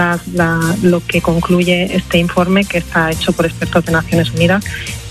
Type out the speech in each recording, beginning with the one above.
lo que concluye este informe, que está hecho por expertos de Naciones Unidas,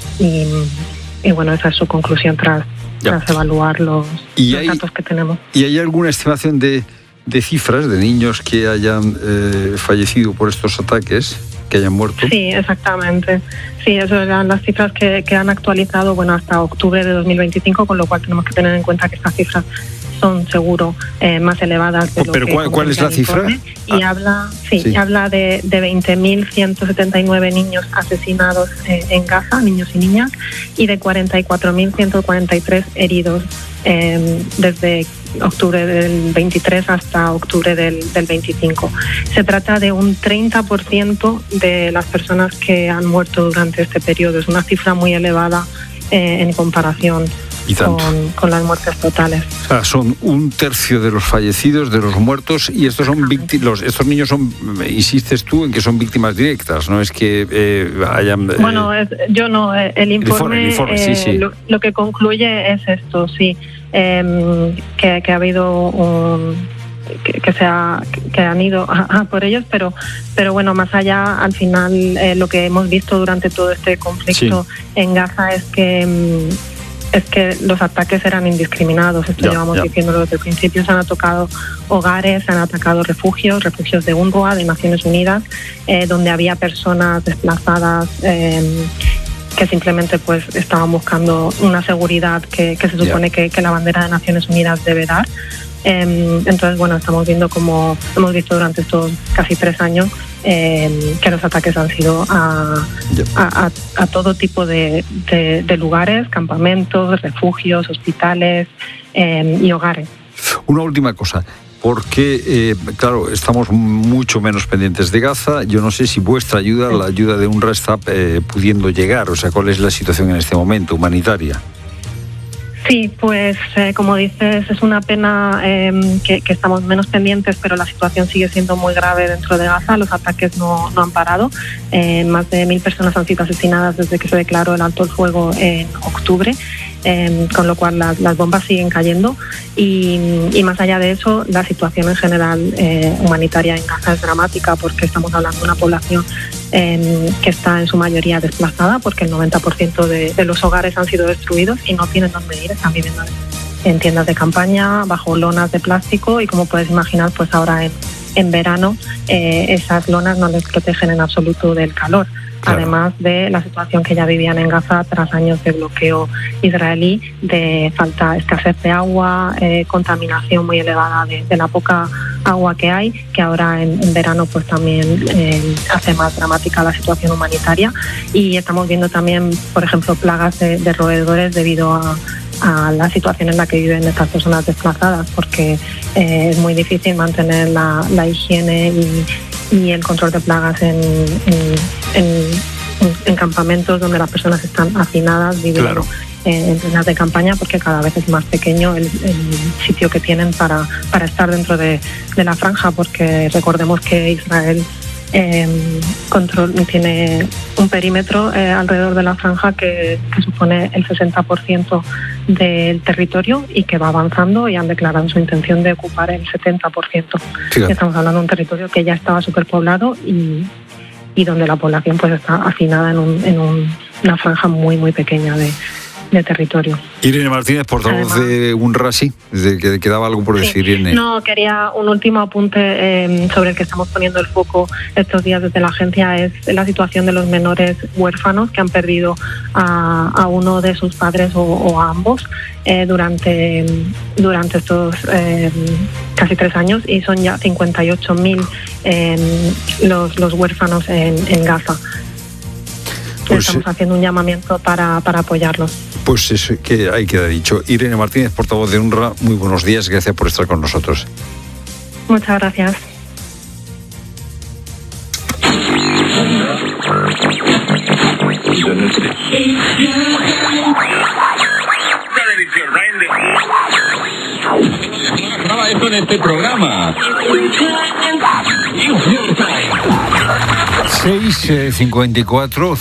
y bueno, esa es su conclusión tras evaluar los datos que tenemos. ¿Y hay alguna estimación de cifras de niños que hayan fallecido por estos ataques, que hayan muerto? Sí, exactamente. Sí, esas eran las cifras que han actualizado, bueno, hasta octubre de 2025, con lo cual tenemos que tener en cuenta que estas cifras son seguro más elevadas de lo que... ¿Pero cuál es la cifra? Y habla de 20.179 niños asesinados en Gaza, niños y niñas, y de 44.143 heridos desde octubre del 23 hasta octubre del 25. Se trata de un 30% de las personas que han muerto durante este periodo. Es una cifra muy elevada en comparación con las muertes totales. O sea, son un tercio de los fallecidos, de los muertos, y estos son estos niños son, insistes tú en que son víctimas directas, no es que hayan... Bueno, el informe sí. Lo que concluye es esto, sí, que ha habido que han ido a por ellos, pero bueno, más allá, al final lo que hemos visto durante todo este conflicto en Gaza es que los ataques eran indiscriminados. Esto llevamos diciéndolo desde el principio. Se han atacado hogares, se han atacado refugios de UNRWA, de Naciones Unidas, donde había personas desplazadas que simplemente pues estaban buscando una seguridad que se supone que la bandera de Naciones Unidas debe dar. Entonces, bueno, estamos viendo como hemos visto durante estos casi 3 años que los ataques han sido a todo tipo de lugares, campamentos, refugios, hospitales y hogares. Una última cosa, porque, claro, estamos mucho menos pendientes de Gaza. Yo no sé si vuestra ayuda, la ayuda de UNRWA, está pudiendo llegar. O sea, ¿cuál es la situación en este momento humanitaria? Sí, pues como dices, es una pena que estamos menos pendientes, pero la situación sigue siendo muy grave dentro de Gaza. Los ataques no han parado. Más de 1.000 personas han sido asesinadas desde que se declaró el alto el fuego en octubre, con lo cual las bombas siguen cayendo. Y más allá de eso, la situación en general humanitaria en Gaza es dramática, porque estamos hablando de una población que está en su mayoría desplazada, porque el 90% de los hogares han sido destruidos y no tienen dónde ir. Están viviendo en tiendas de campaña, bajo lonas de plástico, y como puedes imaginar, pues ahora en verano esas lonas no les protegen en absoluto del calor. Claro. Además de la situación que ya vivían en Gaza tras años de bloqueo israelí, de escasez de agua, contaminación muy elevada de la poca agua que hay, que ahora en verano pues también hace más dramática la situación humanitaria. Y estamos viendo también, por ejemplo, plagas de roedores debido a la situación en la que viven estas personas desplazadas, porque es muy difícil mantener la higiene y el control de plagas en campamentos donde las personas están hacinadas viviendo en tiendas de campaña, porque cada vez es más pequeño el sitio que tienen para estar dentro de la franja, porque recordemos que Israel tiene un perímetro alrededor de la franja que supone el 60% del territorio y que va avanzando, y han declarado su intención de ocupar el 70%. Fíjate. Estamos hablando de un territorio que ya estaba superpoblado y donde la población pues está hacinada en una franja muy muy pequeña de territorio. Irene Martínez, portavoz de UNRWA, sí, que quedaba algo por decir, Irene. No, quería un último apunte sobre el que estamos poniendo el foco estos días desde la agencia, es la situación de los menores huérfanos que han perdido a uno de sus padres o a ambos durante estos casi 3 años, y son ya 58.000 los huérfanos en Gaza. Pues estamos haciendo un llamamiento para apoyarlos. Pues eso que ahí queda dicho. Irene Martínez, portavoz de UNRWA, muy buenos días, gracias por estar con nosotros. Muchas gracias. Esto en este programa. 6:54,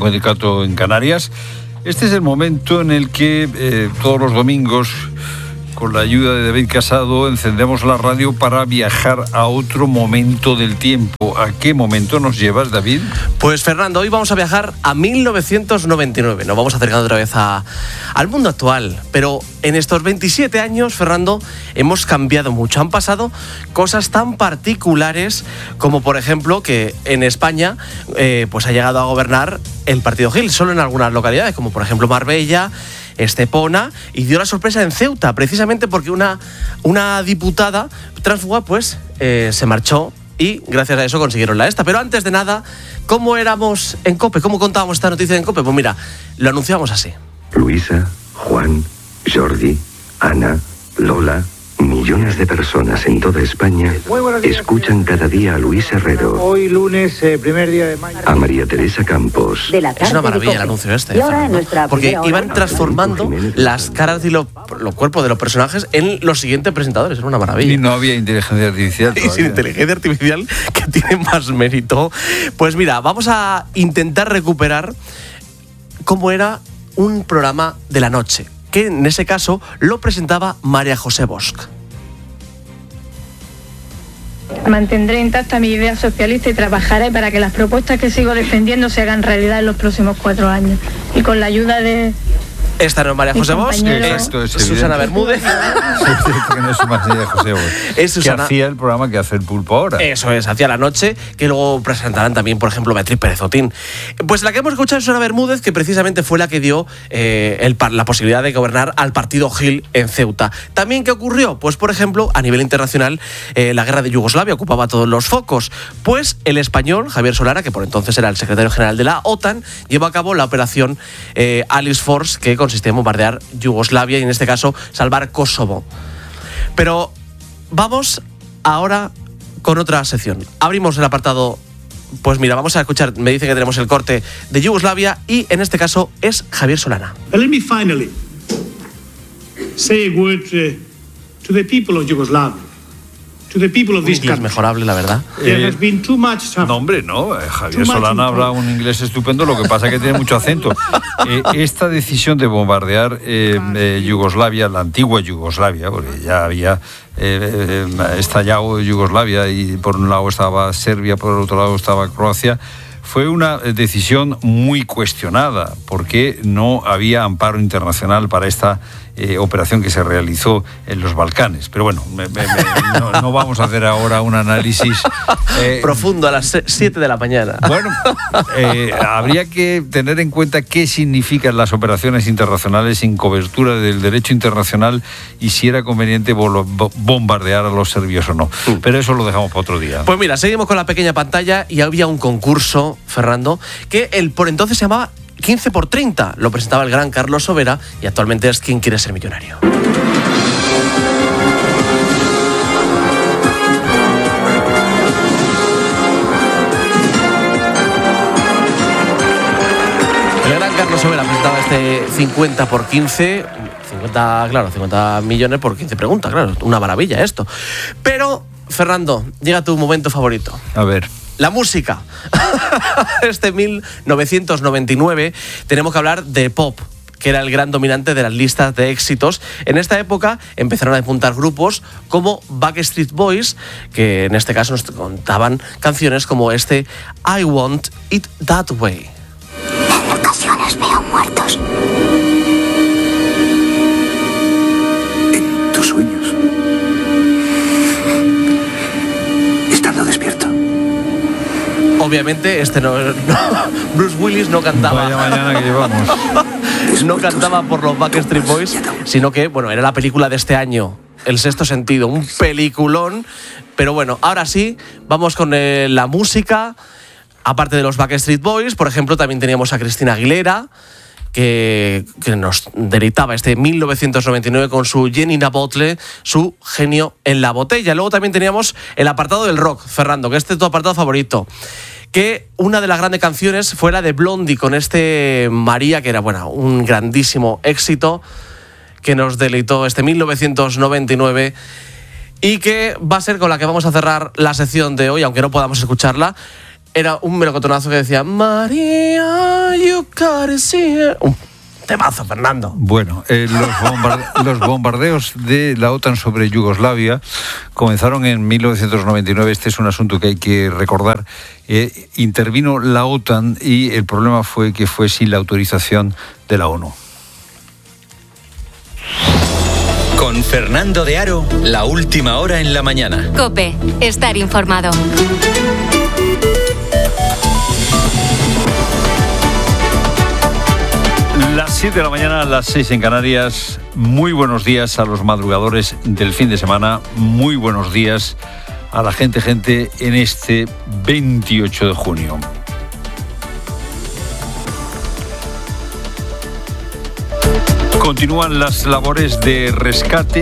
5:54 en Canarias. Este es el momento en el que todos los domingos con la ayuda de David Casado, encendemos la radio para viajar a otro momento del tiempo. ¿A qué momento nos llevas, David? Pues Fernando, hoy vamos a viajar a 1999. Nos vamos acercando otra vez al mundo actual. Pero en estos 27 años, Fernando, hemos cambiado mucho. Han pasado cosas tan particulares como, por ejemplo, que en España pues ha llegado a gobernar el partido Gil, solo en algunas localidades, como por ejemplo Marbella, Estepona, y dio la sorpresa en Ceuta, precisamente porque una diputada tránsfuga pues se marchó y gracias a eso consiguieron la esta. Pero antes de nada, ¿cómo éramos en COPE? ¿Cómo contábamos esta noticia en COPE? Pues mira, lo anunciamos así. Luisa, Juan, Jordi, Ana, Lola, millones de personas en toda España escuchan cada día a Luis Herrero. Hoy lunes, primer día de mayo. A María Teresa Campos. Es una maravilla el anuncio este, porque iban transformando las caras y los cuerpos de los personajes en los siguientes presentadores. Era una maravilla. Y no había inteligencia artificial todavía. Y sin inteligencia artificial, que tiene más mérito. Pues mira, vamos a intentar recuperar cómo era un programa de la noche, que en ese caso lo presentaba María José Bosch. Mantendré intacta mi idea socialista y trabajaré para que las propuestas que sigo defendiendo se hagan realidad en los próximos 4 años. Y con la ayuda de... Esta no es María José Bosch, es Susana Bermúdez. Que no es María José Bosch. Es Susana. Que hacía el programa que hace el Pulpo ahora. Eso es, hacía la noche, que luego presentarán también, por ejemplo, Beatriz Pérez Otín. Pues la que hemos escuchado es Susana Bermúdez, que precisamente fue la que dio la posibilidad de gobernar al partido Gil en Ceuta. ¿También qué ocurrió? Pues, por ejemplo, a nivel internacional, la guerra de Yugoslavia ocupaba todos los focos. Pues el español, Javier Solana, que por entonces era el secretario general de la OTAN, llevó a cabo la operación Alice Force, que consistía en bombardear Yugoslavia y en este caso salvar Kosovo. Pero vamos ahora con otra sección. Abrimos el apartado. Pues mira, vamos a escuchar, me dicen que tenemos el corte de Yugoslavia y en este caso es Javier Solana. Let me finally say a word to the people of Yugoslavia. To the people of this inglés country. mejorable, la verdad. There has been too much suffering. No, hombre, no. Javier Solana habla un inglés estupendo, lo que pasa es que tiene mucho acento. Esta decisión de bombardear Yugoslavia, la antigua Yugoslavia, porque ya había estallado Yugoslavia y por un lado estaba Serbia, por el otro lado estaba Croacia, fue una decisión muy cuestionada porque no había amparo internacional para esta operación que se realizó en los Balcanes. Pero bueno, no vamos a hacer ahora un análisis profundo a las 7 de la mañana. Bueno, habría que tener en cuenta qué significan las operaciones internacionales sin cobertura del derecho internacional y si era conveniente bombardear a los serbios o no. Pero eso lo dejamos para otro día. Pues mira, seguimos con la pequeña pantalla y había un concurso, Fernando, que por entonces se llamaba 15 por 30. Lo presentaba el gran Carlos Sobera y actualmente es ¿Quién quiere ser millonario? El gran Carlos Sobera presentaba este 50 por 15. 50 millones por 15 preguntas, claro. Una maravilla esto. Pero, Fernando, llega tu momento favorito. A ver. La música. Este 1999 tenemos que hablar de pop, que era el gran dominante de las listas de éxitos. En esta época empezaron a despuntar grupos como Backstreet Boys, que en este caso nos contaban canciones como este I Want It That Way. En ocasiones veo muertos. En tus sueños. Estando despierto. Obviamente, Bruce Willis no cantaba. Vaya mañana que llevamos. No cantaba por los Backstreet Boys, sino que, bueno, era la película de este año, El Sexto Sentido, un peliculón. Pero bueno, ahora sí, vamos con la música. Aparte de los Backstreet Boys, por ejemplo, también teníamos a Cristina Aguilera, que nos deleitaba este 1999 con su Jenina Bottle, su genio en la botella. Luego también teníamos el apartado del rock, Fernando, que este es tu apartado favorito. Que una de las grandes canciones fue la de Blondie, con este María, que era, bueno, un grandísimo éxito que nos deleitó este 1999 y que va a ser con la que vamos a cerrar la sección de hoy, aunque no podamos escucharla. Era un melocotonazo que decía María, you gotta see her. Temazo, Fernando. Bueno, los bombardeos de la OTAN sobre Yugoslavia comenzaron en 1999. Este es un asunto que hay que recordar. Intervino la OTAN y el problema fue que fue sin la autorización de la ONU. Con Fernando de Aro, la última hora en la mañana. COPE, estar informado. Las 7 de la mañana, las 6 en Canarias. Muy buenos días a los madrugadores del fin de semana. Muy buenos días a la gente en este 28 de junio. Continúan las labores de rescate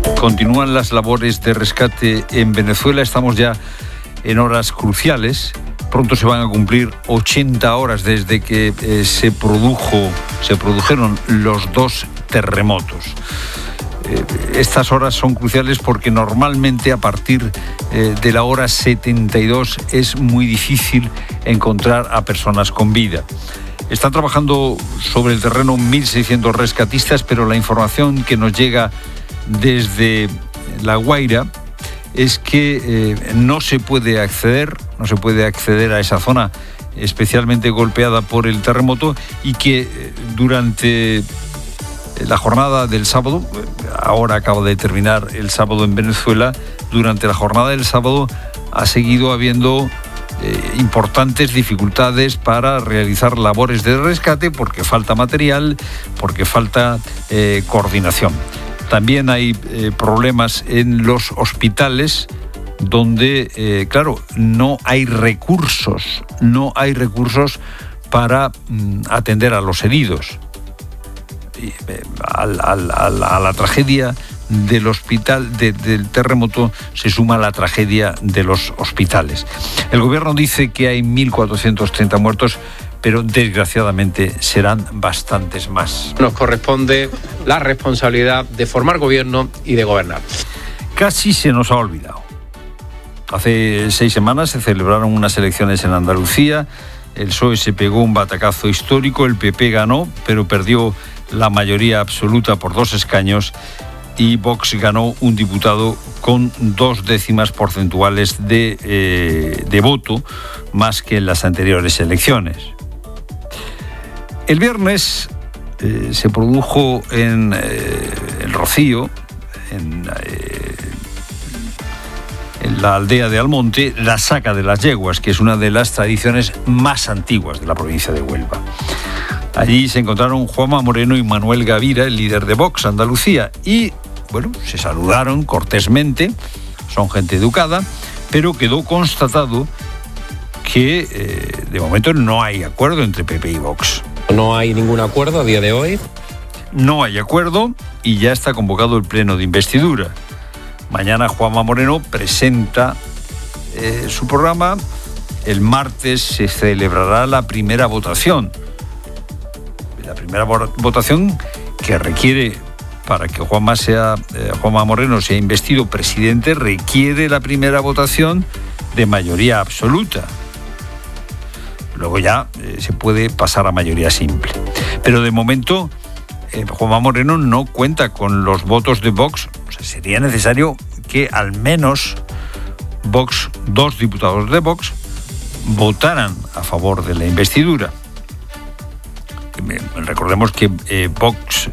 en Venezuela. Estamos ya en horas cruciales. Pronto se van a cumplir 80 horas desde que se produjeron los 2 terremotos. Estas horas son cruciales porque normalmente a partir de la hora 72 es muy difícil encontrar a personas con vida. Están trabajando sobre el terreno 1.600 rescatistas, pero la información que nos llega desde La Guaira es que no se puede acceder a esa zona especialmente golpeada por el terremoto y que durante la jornada del sábado, ahora acaba de terminar el sábado en Venezuela, durante la jornada del sábado ha seguido habiendo importantes dificultades para realizar labores de rescate porque falta material, porque falta coordinación. También hay problemas en los hospitales donde, no hay recursos para atender a los heridos. A la tragedia del hospital, del terremoto, se suma la tragedia de los hospitales. El gobierno dice que hay 1.430 muertos, pero desgraciadamente serán bastantes más. Nos corresponde la responsabilidad de formar gobierno y de gobernar. Casi se nos ha olvidado. Hace 6 semanas se celebraron unas elecciones en Andalucía. El PSOE se pegó un batacazo histórico, el PP ganó, pero perdió la mayoría absoluta por 2 escaños y Vox ganó un diputado con 2 décimas porcentuales de voto, más que en las anteriores elecciones. El viernes se produjo en el Rocío, en la aldea de Almonte, la saca de las yeguas, que es una de las tradiciones más antiguas de la provincia de Huelva. Allí se encontraron Juanma Moreno y Manuel Gavira, el líder de Vox Andalucía, y se saludaron cortésmente, son gente educada, pero quedó constatado que de momento no hay acuerdo entre PP y Vox. No hay ningún acuerdo a día de hoy. No hay acuerdo y ya está convocado el pleno de investidura. Mañana Juanma Moreno presenta su programa. El martes se celebrará la primera votación. La primera votación que requiere, para que Juanma Moreno sea investido presidente, requiere la primera votación de mayoría absoluta. Luego ya se puede pasar a mayoría simple. Pero de momento Juanma Moreno no cuenta con los votos de Vox. O sea, sería necesario que al menos Vox, 2 diputados de Vox, votaran a favor de la investidura. Recordemos que Vox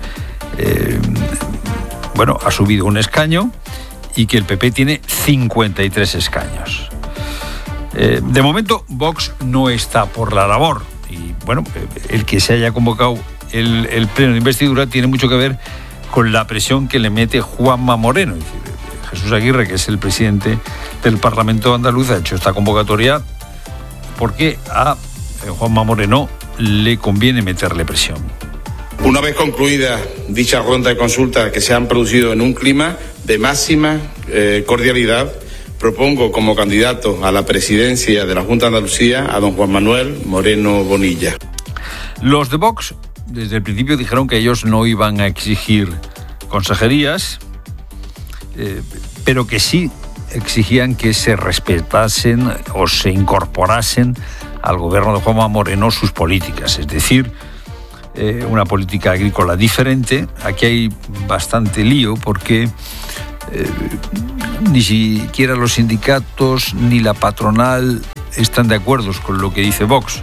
ha subido un escaño y que el PP tiene 53 escaños. De momento, Vox no está por la labor. Y el que se haya convocado el pleno de investidura tiene mucho que ver con la presión que le mete Juanma Moreno. Es decir, Jesús Aguirre, que es el presidente del Parlamento andaluz, ha hecho esta convocatoria porque a Juanma Moreno le conviene meterle presión. Una vez concluida dicha ronda de consultas que se han producido en un clima de máxima cordialidad, propongo como candidato a la presidencia de la Junta de Andalucía a don Juan Manuel Moreno Bonilla. Los de Vox desde el principio dijeron que ellos no iban a exigir consejerías, pero que sí exigían que se respetasen o se incorporasen al gobierno de Juanma Moreno sus políticas, es decir, una política agrícola diferente. Aquí hay bastante lío porque ni siquiera los sindicatos ni la patronal están de acuerdo con lo que dice Vox.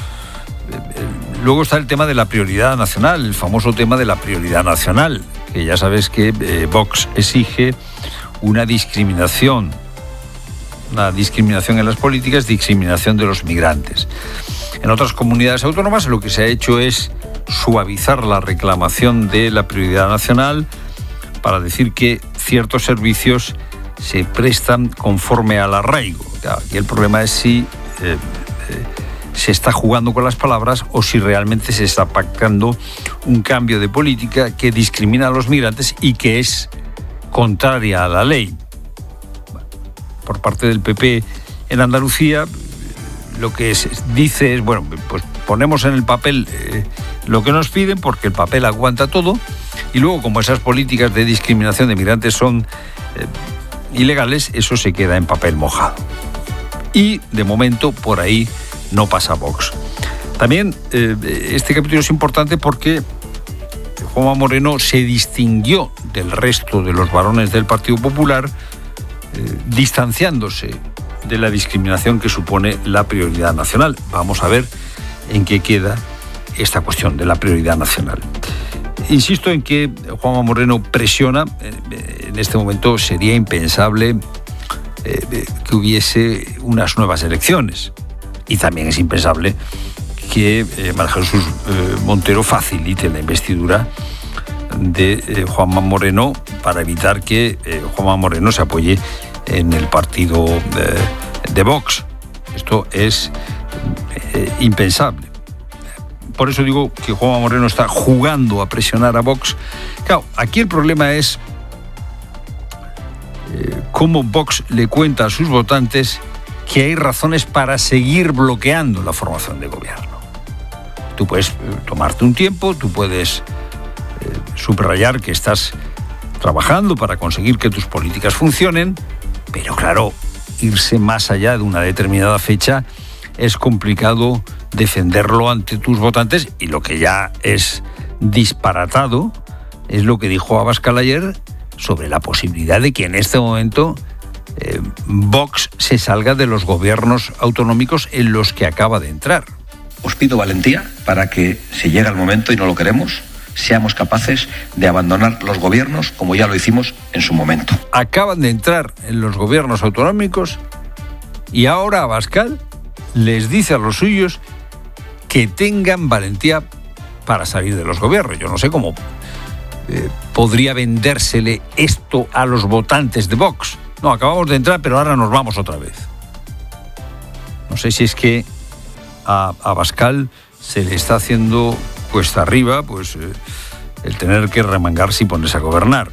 Luego está el tema de la prioridad nacional, el famoso tema de la prioridad nacional, que ya sabes que Vox exige una discriminación en las políticas, discriminación de los migrantes. En otras comunidades autónomas lo que se ha hecho es suavizar la reclamación de la prioridad nacional para decir que ciertos servicios se prestan conforme al arraigo. Aquí el problema es si se está jugando con las palabras o si realmente se está pactando un cambio de política que discrimina a los migrantes y que es contraria a la ley. Por parte del PP en Andalucía, lo que se dice es, bueno, pues ponemos en el papel lo que nos piden porque el papel aguanta todo, y luego, como esas políticas de discriminación de migrantes son ilegales, eso se queda en papel mojado. Y de momento por ahí no pasa Vox. También este capítulo es importante porque Juanma Moreno se distinguió del resto de los varones del Partido Popular, distanciándose de la discriminación que supone la prioridad nacional. Vamos a ver en qué queda esta cuestión de la prioridad nacional. Insisto en que Juanma Moreno presiona. En este momento sería impensable que hubiese unas nuevas elecciones. Y también es impensable que María Jesús Montero facilite la investidura de Juanma Moreno para evitar que Juanma Moreno se apoye en el partido de Vox. Esto es impensable. Por eso digo que Juanma Moreno está jugando a presionar a Vox. Claro, aquí el problema es cómo Vox le cuenta a sus votantes que hay razones para seguir bloqueando la formación de gobierno. Tú puedes tomarte un tiempo, tú puedes subrayar que estás trabajando para conseguir que tus políticas funcionen, pero claro, irse más allá de una determinada fecha es complicado defenderlo ante tus votantes, y lo que ya es disparatado es lo que dijo Abascal ayer sobre la posibilidad de que en este momento Vox se salga de los gobiernos autonómicos en los que acaba de entrar. Os pido valentía para que, si llega el momento y no lo queremos, seamos capaces de abandonar los gobiernos como ya lo hicimos en su momento. Acaban de entrar en los gobiernos autonómicos y ahora Abascal les dice a los suyos que tengan valentía para salir de los gobiernos. Yo no sé cómo podría vendérsele esto a los votantes de Vox. No, acabamos de entrar, pero ahora nos vamos otra vez. No sé si es que a Abascal se le está haciendo cuesta arriba, pues el tener que remangarse y ponerse a gobernar.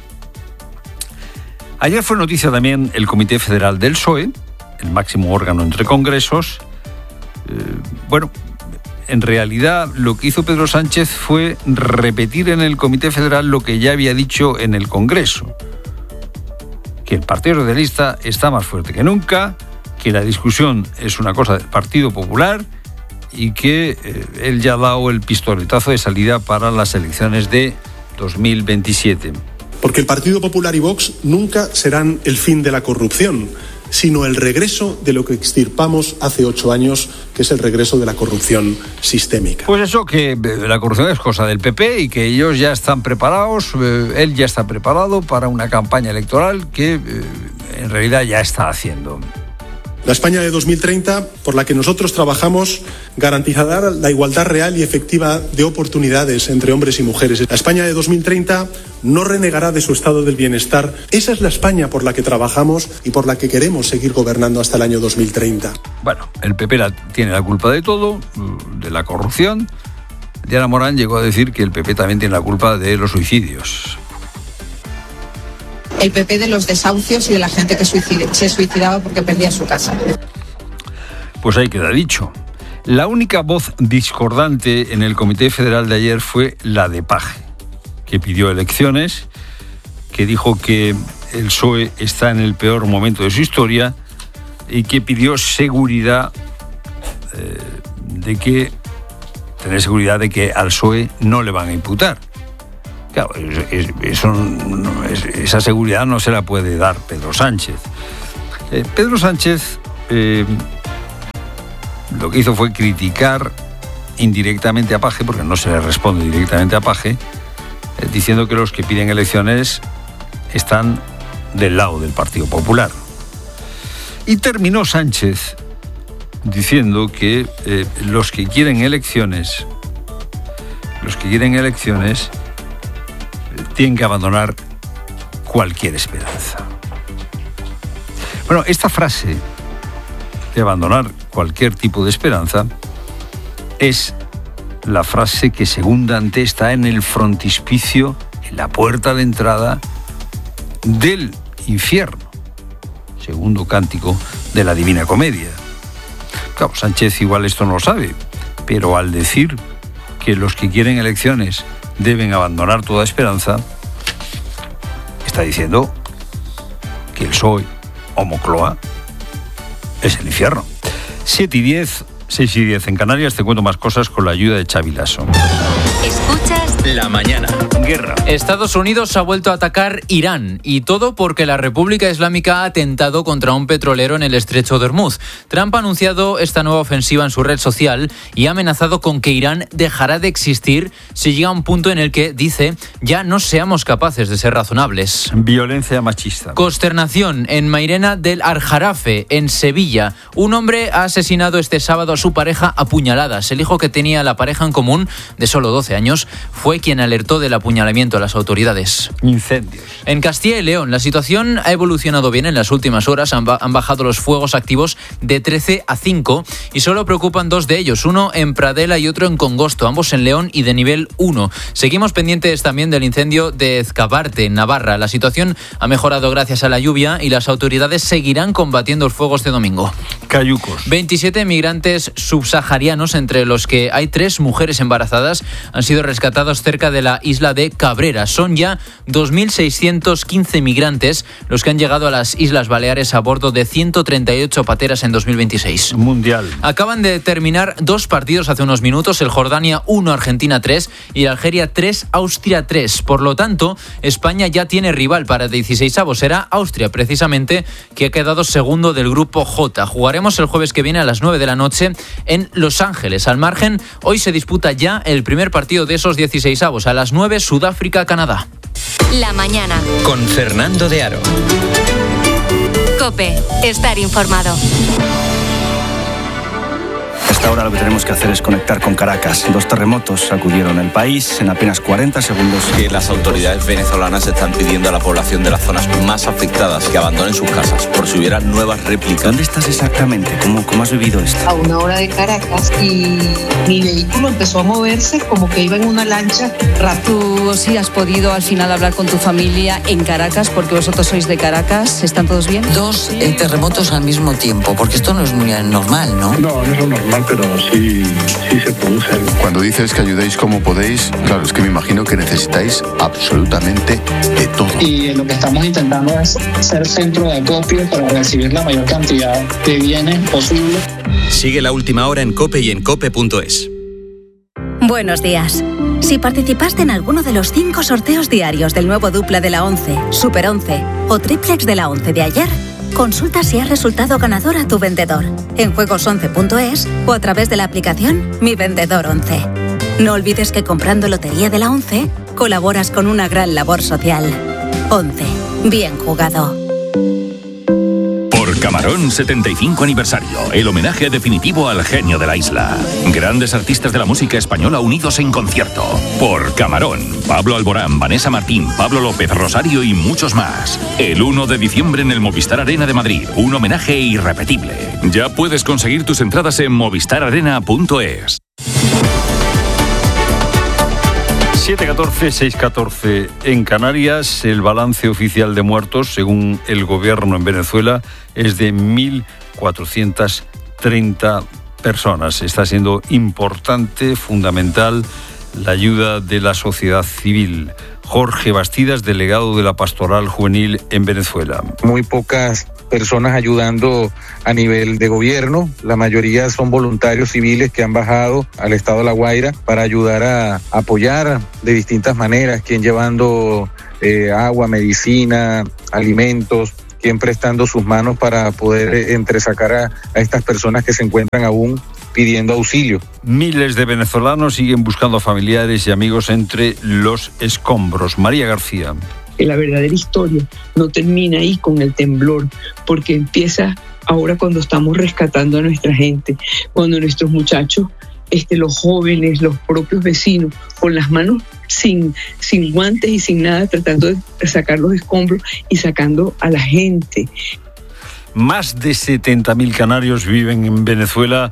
Ayer fue noticia también el Comité Federal del PSOE, el máximo órgano entre congresos. Bueno, en realidad lo que hizo Pedro Sánchez fue repetir en el Comité Federal lo que ya había dicho en el Congreso: que el Partido Socialista está más fuerte que nunca, que la discusión es una cosa del Partido Popular y que él ya ha dado el pistoletazo de salida para las elecciones de 2027. Porque el Partido Popular y Vox nunca serán el fin de la corrupción, sino el regreso de lo que extirpamos hace 8 años, que es el regreso de la corrupción sistémica. Pues eso, que la corrupción es cosa del PP y que ellos ya están preparados, él ya está preparado para una campaña electoral que en realidad ya está haciendo. La España de 2030, por la que nosotros trabajamos, garantizará la igualdad real y efectiva de oportunidades entre hombres y mujeres. La España de 2030 no renegará de su estado del bienestar. Esa es la España por la que trabajamos y por la que queremos seguir gobernando hasta el año 2030. Bueno, el PP tiene la culpa de todo, de la corrupción. Diana Morán llegó a decir que el PP también tiene la culpa de los suicidios. El PP de los desahucios y de la gente que se suicidaba porque perdía su casa. Pues ahí queda dicho. La única voz discordante en el Comité Federal de ayer fue la de Paje, que pidió elecciones, que dijo que el PSOE está en el peor momento de su historia y que pidió seguridad de que tener seguridad de que al PSOE no le van a imputar. Claro, esa seguridad no se la puede dar Pedro Sánchez. Pedro Sánchez lo que hizo fue criticar indirectamente a Paje, porque no se le responde directamente a Paje, diciendo que los que piden elecciones están del lado del Partido Popular. Y terminó Sánchez diciendo que los que quieren elecciones tienen que abandonar cualquier esperanza. Bueno, esta frase de abandonar cualquier tipo de esperanza es la frase que, según Dante, está en el frontispicio, en la puerta de entrada del infierno. Segundo cántico de la Divina Comedia. Claro, Sánchez igual esto no lo sabe, pero al decir que los que quieren elecciones deben abandonar toda esperanza, está diciendo que el PSOE o Moncloa es el infierno. 7:10, 6:10 en Canarias. Te cuento más cosas con la ayuda de Xavi Lasso. Escuchas La mañana. Guerra. Estados Unidos ha vuelto a atacar Irán, y todo porque la República Islámica ha atentado contra un petrolero en el estrecho de Hormuz. Trump ha anunciado esta nueva ofensiva en su red social y ha amenazado con que Irán dejará de existir si llega a un punto en el que, dice, ya no seamos capaces de ser razonables. Violencia machista. Consternación en Mairena del Aljarafe, en Sevilla. Un hombre ha asesinado este sábado a su pareja a puñaladas. El hijo que tenía la pareja en común, de solo 12 años, fue quien alertó del apuñalamiento a las autoridades. Incendios. En Castilla y León, la situación ha evolucionado bien en las últimas horas. Han bajado los fuegos activos de 13 a 5 y solo preocupan 2 de ellos, uno en Pradela y otro en Congosto, ambos en León y de nivel 1. Seguimos pendientes también del incendio de Ezcabarte, en Navarra. La situación ha mejorado gracias a la lluvia y las autoridades seguirán combatiendo el fuego este domingo. Cayucos. 27 migrantes subsaharianos, entre los que hay 3 mujeres embarazadas, han sido rescatados cerca de la isla de Cabrera. Son ya 2.615 migrantes los que han llegado a las Islas Baleares a bordo de 138 pateras en 2026. Mundial. Acaban de terminar 2 partidos hace unos minutos, el Jordania 1, Argentina 3 y el Algeria 3, Austria 3. Por lo tanto, España ya tiene rival para 16avos. Será Austria, precisamente, que ha quedado segundo del grupo J. Jugaremos el jueves que viene a las 9 de la noche en Los Ángeles. Al margen, hoy se disputa ya el primer partido de esos 16avos. A las 9, Sudáfrica-Canadá. La mañana. Con Fernando de Aro. COPE. Estar informado. Hasta ahora lo que tenemos que hacer es conectar con Caracas. 2 terremotos sacudieron el país en apenas 40 segundos. Que las autoridades venezolanas están pidiendo a la población de las zonas más afectadas que abandonen sus casas por si hubiera nuevas réplicas. ¿Dónde estás exactamente? ¿Cómo has vivido esto? A 1 hora de Caracas y mi vehículo empezó a moverse como que iba en una lancha rápido. ¿Tú sí has podido al final hablar con tu familia en Caracas, porque vosotros sois de Caracas? ¿Están todos bien? 2 terremotos al mismo tiempo, porque esto no es muy normal, ¿no? No es lo normal, pero sí se producen. Cuando dices que ayudéis como podéis, claro, es que me imagino que necesitáis absolutamente de todo. Y lo que estamos intentando es ser centro de acopio para recibir la mayor cantidad de bienes posible. Sigue La Última Hora en COPE y en cope.es. Buenos días. Si participaste en alguno de los 5 sorteos diarios del nuevo dupla de la 11, Super 11 o triplex de la 11 de ayer, consulta si has resultado ganador a tu vendedor en juegos11.es o a través de la aplicación Mi Vendedor 11. No olvides que comprando Lotería de la 11 colaboras con una gran labor social. 11. Bien jugado. Por Camarón 75 aniversario, el homenaje definitivo al genio de la isla. Grandes artistas de la música española unidos en concierto. Por Camarón, Pablo Alborán, Vanessa Martín, Pablo López, Rosario y muchos más. El 1 de diciembre en el Movistar Arena de Madrid, un homenaje irrepetible. Ya puedes conseguir tus entradas en movistararena.es. 7:14, 6:14 en Canarias. El balance oficial de muertos, según el gobierno en Venezuela, es de 1.430 personas. Está siendo importante, fundamental, la ayuda de la sociedad civil. Jorge Bastidas, delegado de la Pastoral Juvenil en Venezuela. Muy pocas personas ayudando a nivel de gobierno, la mayoría son voluntarios civiles que han bajado al estado de La Guaira para ayudar a apoyar de distintas maneras, quien llevando agua, medicina, alimentos, quien prestando sus manos para poder entresacar a estas personas que se encuentran aún pidiendo auxilio. Miles de venezolanos siguen buscando a familiares y amigos entre los escombros. María García. La verdadera historia no termina ahí con el temblor, porque empieza ahora cuando estamos rescatando a nuestra gente, cuando nuestros muchachos, los jóvenes, los propios vecinos, con las manos sin guantes y sin nada, tratando de sacar los escombros y sacando a la gente. Más de 70.000 canarios viven en Venezuela.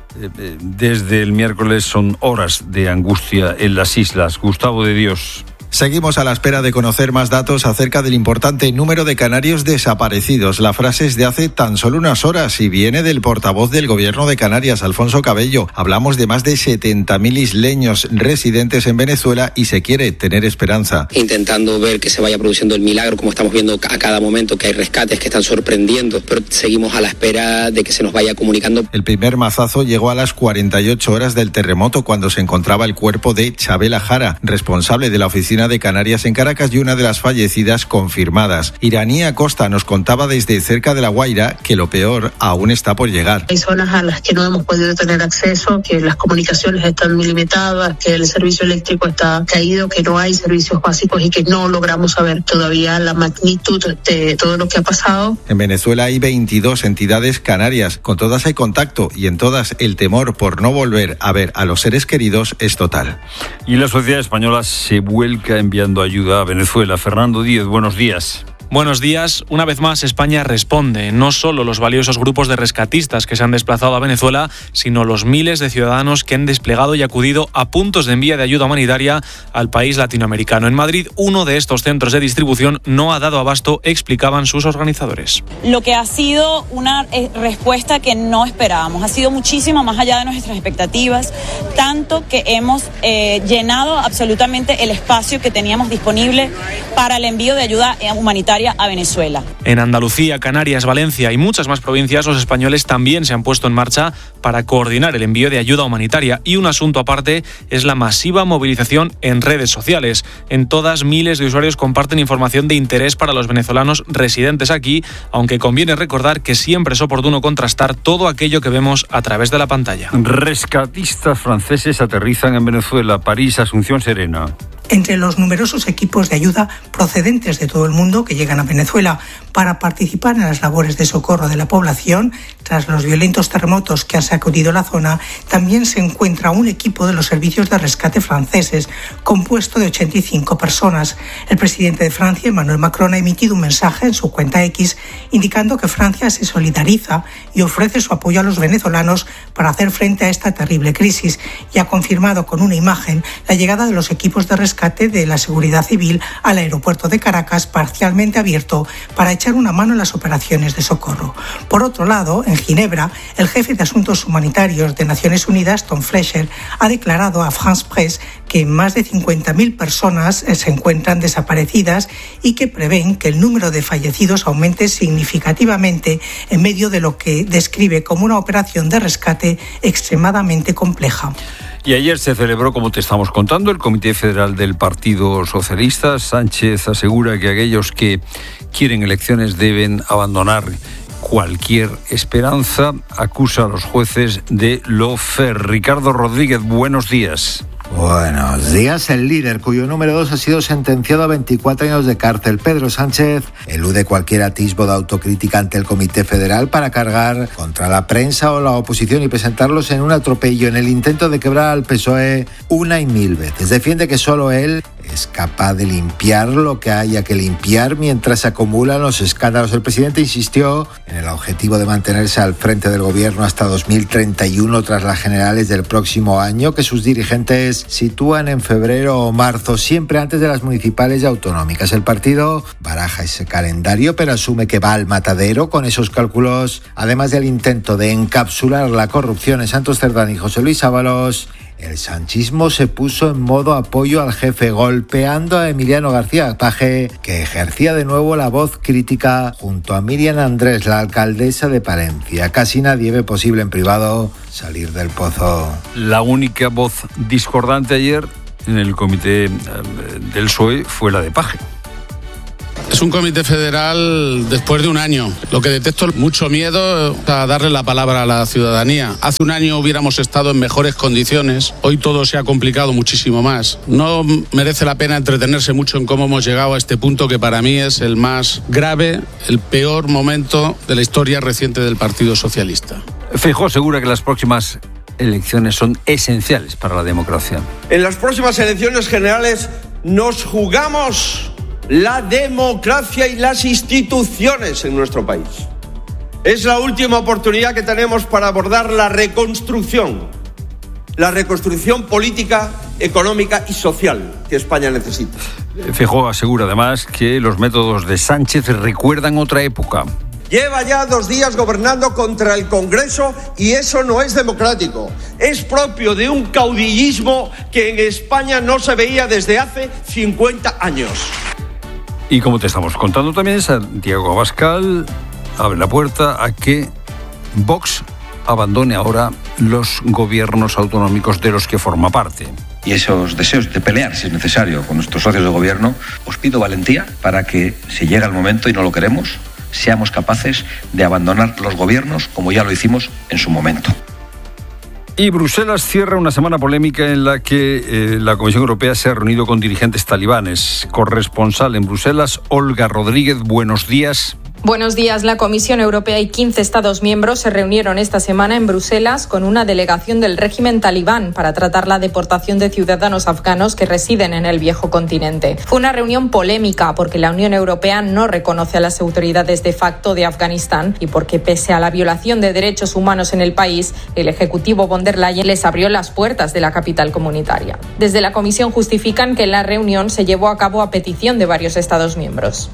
Desde el miércoles son horas de angustia en las islas. Gustavo de Dios. Seguimos a la espera de conocer más datos acerca del importante número de canarios desaparecidos. La frase es de hace tan solo unas horas y viene del portavoz del Gobierno de Canarias, Alfonso Cabello. Hablamos de más de 70.000 isleños residentes en Venezuela y se quiere tener esperanza. Intentando ver que se vaya produciendo el milagro, como estamos viendo a cada momento, que hay rescates que están sorprendiendo, pero seguimos a la espera de que se nos vaya comunicando. El primer mazazo llegó a las 48 horas del terremoto, cuando se encontraba el cuerpo de Chabela Jara, responsable de la oficina de Canarias en Caracas y una de las fallecidas confirmadas. Iranía Costa nos contaba desde cerca de La Guaira que lo peor aún está por llegar. Hay zonas a las que no hemos podido tener acceso, que las comunicaciones están muy limitadas, que el servicio eléctrico está caído, que no hay servicios básicos y que no logramos saber todavía la magnitud de todo lo que ha pasado. En Venezuela hay 22 entidades canarias, con todas hay contacto y en todas el temor por no volver a ver a los seres queridos es total. Y la sociedad española se vuelca enviando ayuda a Venezuela. Fernando Díez, buenos días. Buenos días. Una vez más, España responde. No solo los valiosos grupos de rescatistas que se han desplazado a Venezuela, sino los miles de ciudadanos que han desplegado y acudido a puntos de envío de ayuda humanitaria al país latinoamericano. En Madrid, uno de estos centros de distribución no ha dado abasto, explicaban sus organizadores. Lo que ha sido una respuesta que no esperábamos. Ha sido muchísimo más allá de nuestras expectativas, tanto que hemos llenado absolutamente el espacio que teníamos disponible para el envío de ayuda humanitaria a Venezuela. En Andalucía, Canarias, Valencia y muchas más provincias, los españoles también se han puesto en marcha para coordinar el envío de ayuda humanitaria. Y un asunto aparte es la masiva movilización en redes sociales. En todas, miles de usuarios comparten información de interés para los venezolanos residentes aquí, aunque conviene recordar que siempre es oportuno contrastar todo aquello que vemos a través de la pantalla. Rescatistas franceses aterrizan en Venezuela. París, Asunción Serena. Entre los numerosos equipos de ayuda procedentes de todo el mundo que llegan a Venezuela para participar en las labores de socorro de la población tras los violentos terremotos que han sacudido la zona, también se encuentra un equipo de los servicios de rescate franceses compuesto de 85 personas. El presidente de Francia, Emmanuel Macron, ha emitido un mensaje en su cuenta X indicando que Francia se solidariza y ofrece su apoyo a los venezolanos para hacer frente a esta terrible crisis, y ha confirmado con una imagen la llegada de los equipos de rescate de la Seguridad Civil al aeropuerto de Caracas, parcialmente abierto, para echar una mano en las operaciones de socorro. Por otro lado, en Ginebra, el jefe de Asuntos Humanitarios de Naciones Unidas, Tom Fletcher, ha declarado a France Press que más de 50.000 personas se encuentran desaparecidas y que prevén que el número de fallecidos aumente significativamente en medio de lo que describe como una operación de rescate extremadamente compleja. Y ayer se celebró, como te estamos contando, el Comité Federal del Partido Socialista. Sánchez asegura que aquellos que quieren elecciones deben abandonar cualquier esperanza. Acusa a los jueces de lawfare. Ricardo Rodríguez, buenos días. Buenos días. El líder, cuyo número 2 ha sido sentenciado a 24 años de cárcel, Pedro Sánchez, elude cualquier atisbo de autocrítica ante el Comité Federal para cargar contra la prensa o la oposición y presentarlos en un atropello en el intento de quebrar al PSOE una y mil veces. Defiende que solo él es capaz de limpiar lo que haya que limpiar mientras se acumulan los escándalos. El presidente insistió en el objetivo de mantenerse al frente del gobierno hasta 2031 tras las generales del próximo año, que sus dirigentes sitúan en febrero o marzo, siempre antes de las municipales y autonómicas. El partido baraja ese calendario, pero asume que va al matadero con esos cálculos, además del intento de encapsular la corrupción en Santos Cerdán y José Luis Ábalos el sanchismo se puso en modo apoyo al jefe, golpeando a Emiliano García Paje, que ejercía de nuevo la voz crítica junto a Miriam Andrés, la alcaldesa de Palencia. Casi nadie ve posible en privado salir del pozo. La única voz discordante ayer en el comité del PSOE fue la de Paje. Es un comité federal después de un año. Lo que detecto es mucho miedo a darle la palabra a la ciudadanía. Hace un año hubiéramos estado en mejores condiciones. Hoy todo se ha complicado muchísimo más. No merece la pena entretenerse mucho en cómo hemos llegado a este punto, que para mí es el más grave, el peor momento de la historia reciente del Partido Socialista. Feijóo asegura que las próximas elecciones son esenciales para la democracia. En las próximas elecciones generales nos jugamos la democracia y las instituciones en nuestro país. Es la última oportunidad que tenemos para abordar la reconstrucción política, económica y social que España necesita. Feijóo asegura además que los métodos de Sánchez recuerdan otra época. Lleva ya 2 días gobernando contra el Congreso y eso no es democrático. Es propio de un caudillismo que en España no se veía desde hace 50 años. Y como te estamos contando también, Santiago Abascal abre la puerta a que Vox abandone ahora los gobiernos autonómicos de los que forma parte. Y esos deseos de pelear, si es necesario, con nuestros socios de gobierno, os pido valentía para que, si llega el momento y no lo queremos, seamos capaces de abandonar los gobiernos como ya lo hicimos en su momento. Y Bruselas cierra una semana polémica en la que la Comisión Europea se ha reunido con dirigentes talibanes. Corresponsal en Bruselas, Olga Rodríguez, buenos días. Buenos días. La Comisión Europea y 15 Estados miembros se reunieron esta semana en Bruselas con una delegación del régimen talibán para tratar la deportación de ciudadanos afganos que residen en el viejo continente. Fue una reunión polémica porque la Unión Europea no reconoce a las autoridades de facto de Afganistán y porque, pese a la violación de derechos humanos en el país, el Ejecutivo von der Leyen les abrió las puertas de la capital comunitaria. Desde la Comisión justifican que la reunión se llevó a cabo a petición de varios Estados miembros.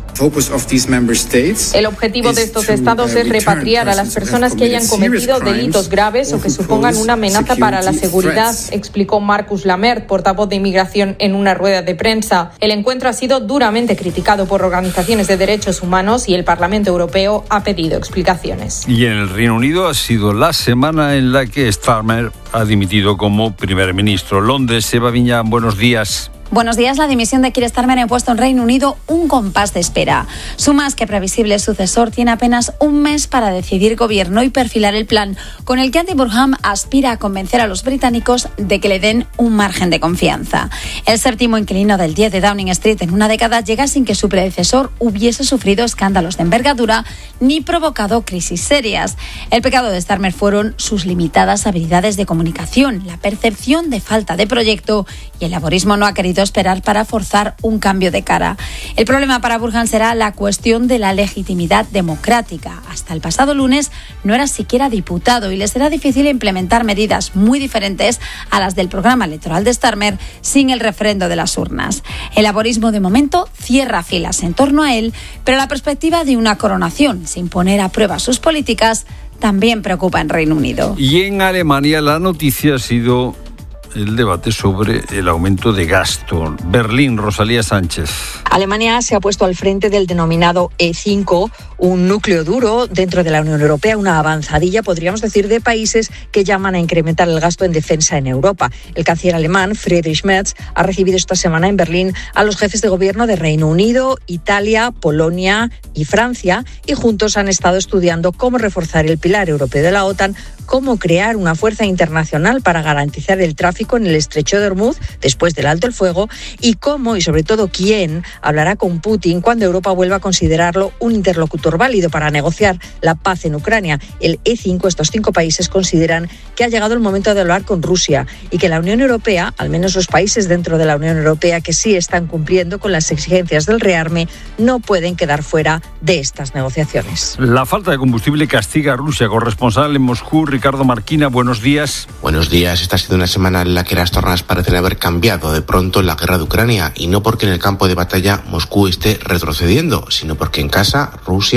El objetivo de estos estados es repatriar a las personas que hayan cometido delitos graves o que supongan una amenaza para la seguridad, explicó Marcus Lamert, portavoz de Inmigración, en una rueda de prensa. El encuentro ha sido duramente criticado por organizaciones de derechos humanos y el Parlamento Europeo ha pedido explicaciones. Y en el Reino Unido ha sido la semana en la que Starmer ha dimitido como primer ministro. Londres, Eva Viñán, buenos días. Buenos días. La dimisión de Keir Starmer ha puesto en Reino Unido un compás de espera. Su más que previsible sucesor tiene apenas un mes para decidir gobierno y perfilar el plan con el que Andy Burnham aspira a convencer a los británicos de que le den un margen de confianza. El séptimo inquilino del 10 de Downing Street en una década llega sin que su predecesor hubiese sufrido escándalos de envergadura ni provocado crisis serias. El pecado de Starmer fueron sus limitadas habilidades de comunicación, la percepción de falta de proyecto y el laborismo no ha querido esperar para forzar un cambio de cara. El problema para Burnham será la cuestión de la legitimidad democrática. Hasta el pasado lunes no era siquiera diputado y le será difícil implementar medidas muy diferentes a las del programa electoral de Starmer sin el refrendo de las urnas. El laborismo de momento cierra filas en torno a él, pero la perspectiva de una coronación sin poner a prueba sus políticas también preocupa en Reino Unido. Y en Alemania la noticia ha sido el debate sobre el aumento de gasto. Berlín, Rosalía Sánchez. Alemania se ha puesto al frente del denominado E5, un núcleo duro dentro de la Unión Europea, una avanzadilla, podríamos decir, de países que llaman a incrementar el gasto en defensa en Europa. El canciller alemán, Friedrich Merz, ha recibido esta semana en Berlín a los jefes de gobierno de Reino Unido, Italia, Polonia y Francia, y juntos han estado estudiando cómo reforzar el pilar europeo de la OTAN, cómo crear una fuerza internacional para garantizar el tráfico en el estrecho de Hormuz después del alto el fuego y cómo, y sobre todo quién, hablará con Putin cuando Europa vuelva a considerarlo un interlocutor válido para negociar la paz en Ucrania. El E5, estos 5 países, consideran que ha llegado el momento de hablar con Rusia y que la Unión Europea, al menos los países dentro de la Unión Europea que sí están cumpliendo con las exigencias del rearme, no pueden quedar fuera de estas negociaciones. La falta de combustible castiga a Rusia. Corresponsal en Moscú, Ricardo Marquina, buenos días. Buenos días. Esta ha sido una semana en la que las tornas parecen haber cambiado de pronto en la guerra de Ucrania, y no porque en el campo de batalla Moscú esté retrocediendo, sino porque en casa Rusia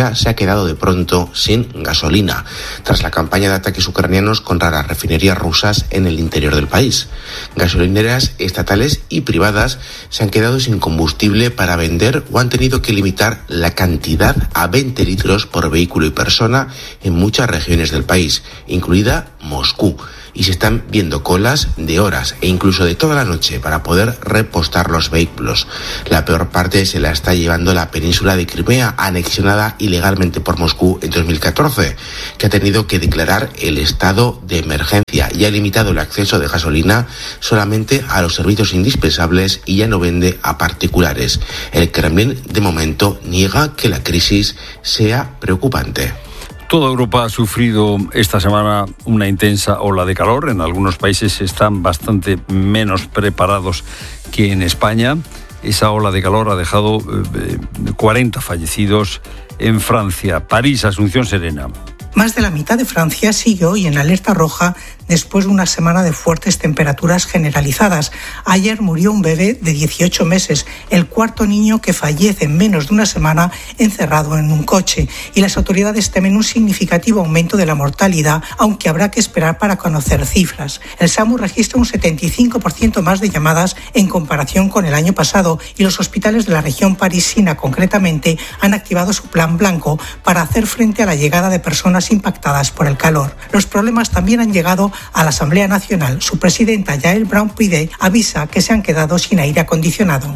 Rusia se ha quedado de pronto sin gasolina, tras la campaña de ataques ucranianos contra las refinerías rusas en el interior del país. Gasolineras estatales y privadas se han quedado sin combustible para vender o han tenido que limitar la cantidad a 20 litros por vehículo y persona en muchas regiones del país, incluida Moscú. Y se están viendo colas de horas e incluso de toda la noche para poder repostar los vehículos. La peor parte se la está llevando la península de Crimea, anexionada ilegalmente por Moscú en 2014, que ha tenido que declarar el estado de emergencia y ha limitado el acceso de gasolina solamente a los servicios indispensables y ya no vende a particulares. El Kremlin, de momento, niega que la crisis sea preocupante. Toda Europa ha sufrido esta semana una intensa ola de calor. En algunos países están bastante menos preparados que en España. Esa ola de calor ha dejado 40 fallecidos en Francia. París, Asunción Serena. Más de la mitad de Francia sigue hoy en alerta roja después de una semana de fuertes temperaturas generalizadas. Ayer murió un bebé de 18 meses, el cuarto niño que fallece en menos de una semana encerrado en un coche. Y las autoridades temen un significativo aumento de la mortalidad, aunque habrá que esperar para conocer cifras. El SAMU registra un 75% más de llamadas en comparación con el año pasado y los hospitales de la región parisina, concretamente, han activado su plan blanco para hacer frente a la llegada de personas impactadas por el calor. Los problemas también han llegado a la Asamblea Nacional. Su presidenta, Yael Braun-Pivet, avisa que se han quedado sin aire acondicionado.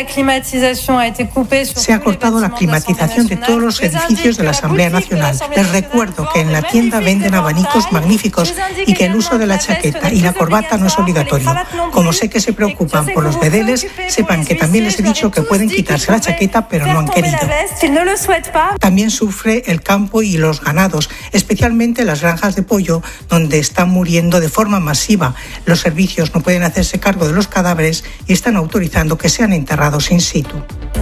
Se ha cortado la climatización de todos los edificios de la Asamblea Nacional. Les recuerdo que en la tienda venden abanicos magníficos y que el uso de la chaqueta y la corbata no es obligatorio. Como sé que se preocupan por los bedeles, sepan que también les he dicho que pueden quitarse la chaqueta, pero no han querido. También sufre el campo y los ganados, especialmente las granjas de pollo, donde están muriendo de forma masiva. Los servicios no pueden hacerse cargo de los cadáveres y están autorizando que sean enterrados in situ.